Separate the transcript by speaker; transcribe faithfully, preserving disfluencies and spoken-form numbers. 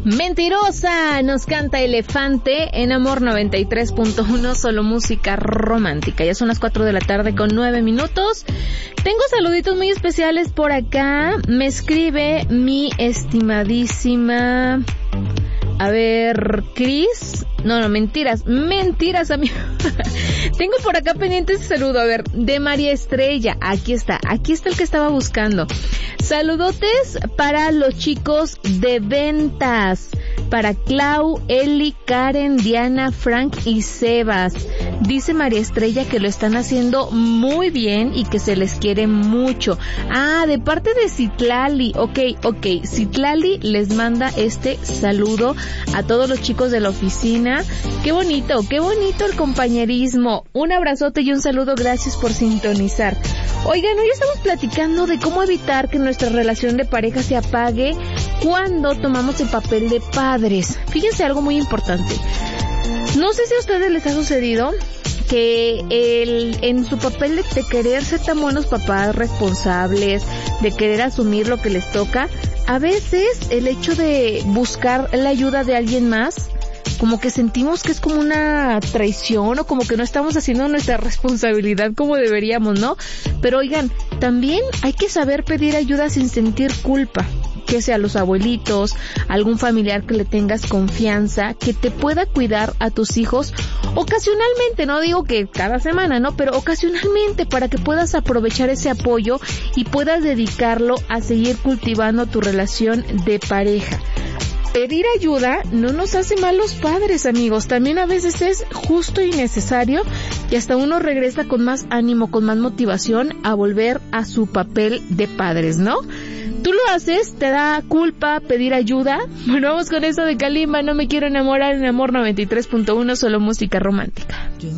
Speaker 1: Mentirosa, nos canta Elefante en Amor noventa y tres punto uno, solo música romántica. Ya son las cuatro de la tarde con nueve minutos. Tengo saluditos muy especiales por acá. Me escribe mi estimadísima... A ver, Cris... No, no, mentiras, mentiras, amigo. Tengo por acá pendiente ese saludo, a ver, de María Estrella. Aquí está, aquí está el que estaba buscando. Saludotes para los chicos de ventas. Para Clau, Eli, Karen, Diana, Frank y Sebas. Dice María Estrella que lo están haciendo muy bien y que se les quiere mucho. Ah, de parte de Citlali. Ok, ok. Citlali les manda este saludo a todos los chicos de la oficina. Qué bonito, qué bonito el compañerismo. Un abrazote y un saludo, gracias por sintonizar. Oigan, hoy estamos platicando de cómo evitar que nuestra relación de pareja se apague cuando tomamos el papel de padres. Fíjense algo muy importante. No sé si a ustedes les ha sucedido que el, en su papel de, de querer ser tan buenos papás responsables, de querer asumir lo que les toca, a veces el hecho de buscar la ayuda de alguien más, como que sentimos que es como una traición o como que no estamos haciendo nuestra responsabilidad como deberíamos, ¿no? Pero oigan, también hay que saber pedir ayuda sin sentir culpa, que sea los abuelitos, algún familiar que le tengas confianza, que te pueda cuidar a tus hijos ocasionalmente, no digo que cada semana, ¿no? Pero ocasionalmente, para que puedas aprovechar ese apoyo y puedas dedicarlo a seguir cultivando tu relación de pareja. Pedir ayuda no nos hace malos padres, amigos. También a veces es justo y necesario y hasta uno regresa con más ánimo, con más motivación a volver a su papel de padres, ¿no? ¿Tú lo haces? ¿Te da culpa pedir ayuda? Bueno, vamos con eso de Kalimba, No me quiero enamorar, en Amor noventa y tres punto uno, solo música romántica.